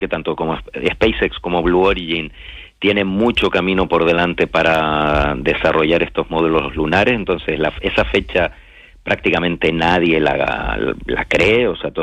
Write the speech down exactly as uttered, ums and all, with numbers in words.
que tanto como SpaceX como Blue Origin tienen mucho camino por delante para desarrollar estos módulos lunares, entonces la, esa fecha prácticamente nadie la, la cree, o sea,